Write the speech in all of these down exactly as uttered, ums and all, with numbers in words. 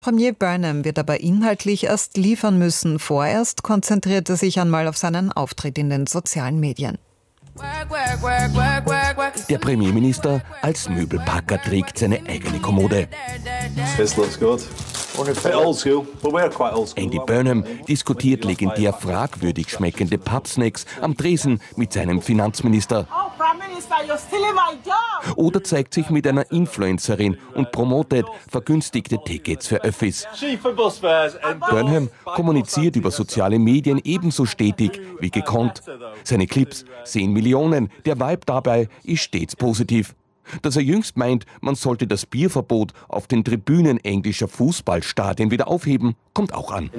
Premier Burnham wird aber inhaltlich erst liefern müssen. Vorerst konzentriert er sich einmal auf seinen Auftritt in den sozialen Medien. Der Premierminister als Möbelpacker trägt seine eigene Kommode. This looks good. Bit old school, but we're quite old school. Andy Burnham diskutiert legendär fragwürdig schmeckende Pubsnacks am Tresen mit seinem Finanzminister. Oder zeigt sich mit einer Influencerin und promotet vergünstigte Tickets für Öffis. Burnham kommuniziert über soziale Medien ebenso stetig wie gekonnt. Seine Clips sehen Millionen, der Vibe dabei ist stets positiv. Dass er jüngst meint, man sollte das Bierverbot auf den Tribünen englischer Fußballstadien wieder aufheben, kommt auch an.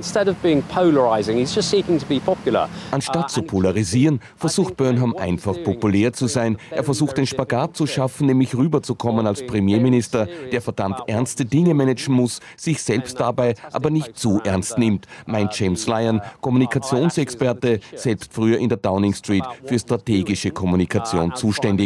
Anstatt zu polarisieren, versucht Burnham einfach populär zu sein. Er versucht den Spagat zu schaffen, nämlich rüberzukommen als Premierminister, der verdammt ernste Dinge managen muss, sich selbst dabei aber nicht zu ernst nimmt, meint James Lyon, Kommunikationsexperte, selbst früher in der Downing Street für strategische Kommunikation zuständig.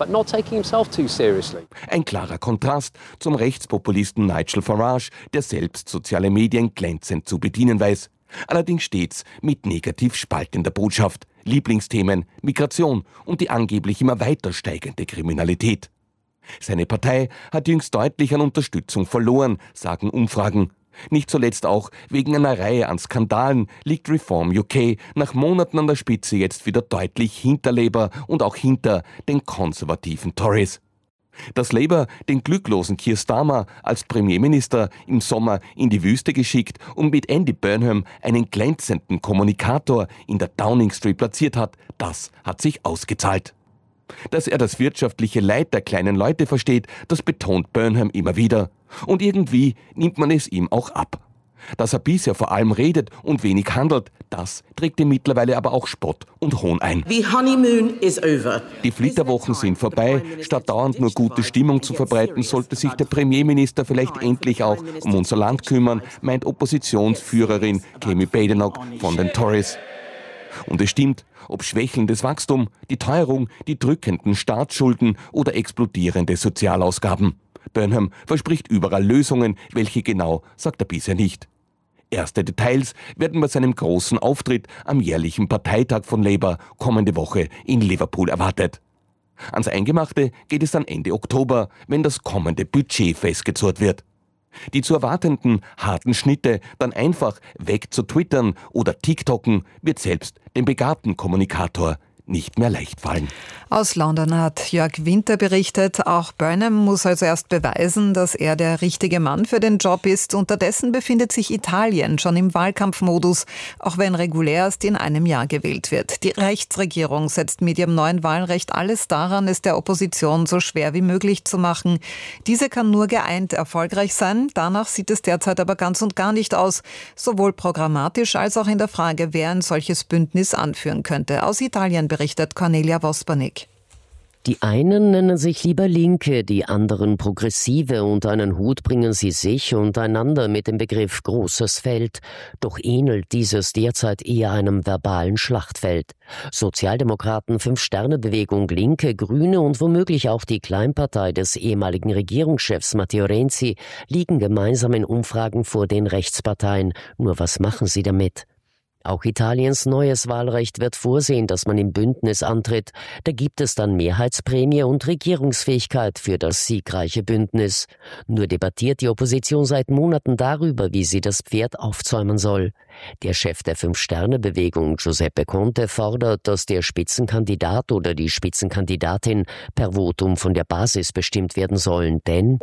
Ein klarer Kontrast zum Rechtspopulisten Nigel Farage, der selbst soziale Medien glänzend zu bedienen weiß. Allerdings stets mit negativ spaltender Botschaft, Lieblingsthemen, Migration und die angeblich immer weiter steigende Kriminalität. Seine Partei hat jüngst deutlich an Unterstützung verloren, sagen Umfragen. Nicht zuletzt auch wegen einer Reihe an Skandalen liegt Reform U K nach Monaten an der Spitze jetzt wieder deutlich hinter Labour und auch hinter den konservativen Tories. Dass Labour den glücklosen Keir Starmer als Premierminister im Sommer in die Wüste geschickt und mit Andy Burnham einen glänzenden Kommunikator in der Downing Street platziert hat, das hat sich ausgezahlt. Dass er das wirtschaftliche Leid der kleinen Leute versteht, das betont Burnham immer wieder. Und irgendwie nimmt man es ihm auch ab. Dass er bisher vor allem redet und wenig handelt, das trägt ihm mittlerweile aber auch Spott und Hohn ein. The honeymoon is over. Die Flitterwochen sind vorbei. Statt dauernd nur gute Stimmung zu verbreiten, sollte sich der Premierminister vielleicht endlich auch um unser Land kümmern, meint Oppositionsführerin Kemi Badenoch von den Tories. Und es stimmt, ob schwächelndes Wachstum, die Teuerung, die drückenden Staatsschulden oder explodierende Sozialausgaben. Burnham verspricht überall Lösungen, welche genau, sagt er bisher nicht. Erste Details werden bei seinem großen Auftritt am jährlichen Parteitag von Labour kommende Woche in Liverpool erwartet. Ans Eingemachte geht es dann Ende Oktober, wenn das kommende Budget festgezurrt wird. Die zu erwartenden harten Schnitte dann einfach weg zu twittern oder TikToken wird selbst dem begabten Kommunikator nicht mehr leicht fallen. Aus London hat Jörg Winter berichtet, auch Burnham muss also erst beweisen, dass er der richtige Mann für den Job ist. Unterdessen befindet sich Italien schon im Wahlkampfmodus, auch wenn regulär erst in einem Jahr gewählt wird. Die Rechtsregierung setzt mit ihrem neuen Wahlrecht alles daran, es der Opposition so schwer wie möglich zu machen. Diese kann nur geeint erfolgreich sein. Danach sieht es derzeit aber ganz und gar nicht aus, sowohl programmatisch als auch in der Frage, wer ein solches Bündnis anführen könnte. Aus Italien berichtet Cornelia Vospanik. Die einen nennen sich lieber Linke, die anderen Progressive. Unter einen Hut bringen sie sich und einander mit dem Begriff großes Feld. Doch ähnelt dieses derzeit eher einem verbalen Schlachtfeld. Sozialdemokraten, Fünf-Sterne-Bewegung, Linke, Grüne und womöglich auch die Kleinpartei des ehemaligen Regierungschefs Matteo Renzi liegen gemeinsam in Umfragen vor den Rechtsparteien. Nur was machen sie damit? Auch Italiens neues Wahlrecht wird vorsehen, dass man im Bündnis antritt. Da gibt es dann Mehrheitsprämie und Regierungsfähigkeit für das siegreiche Bündnis. Nur debattiert die Opposition seit Monaten darüber, wie sie das Pferd aufzäumen soll. Der Chef der Fünf-Sterne-Bewegung, Giuseppe Conte, fordert, dass der Spitzenkandidat oder die Spitzenkandidatin per Votum von der Basis bestimmt werden sollen, denn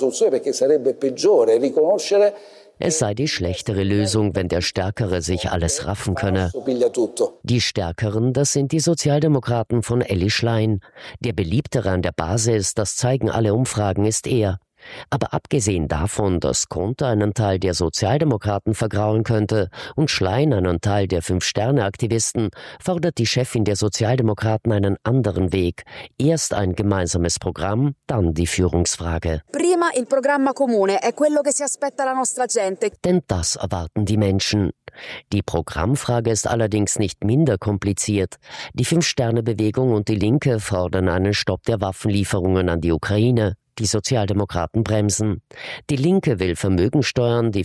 es sei die schlechtere Lösung, wenn der Stärkere sich alles raffen könne. Die Stärkeren, das sind die Sozialdemokraten von Elly Schlein. Der beliebtere an der Basis, das zeigen alle Umfragen, ist er. Aber abgesehen davon, dass Conte einen Teil der Sozialdemokraten vergraulen könnte und Schlein einen Teil der Fünf-Sterne-Aktivisten, fordert die Chefin der Sozialdemokraten einen anderen Weg. Erst ein gemeinsames Programm, dann die Führungsfrage. Prima il programma comune è quello che si aspetta la nostra gente. Denn das erwarten die Menschen. Die Programmfrage ist allerdings nicht minder kompliziert. Die Fünf-Sterne-Bewegung und die Linke fordern einen Stopp der Waffenlieferungen an die Ukraine. Die Sozialdemokraten bremsen. Die Linke will Vermögensteuern, die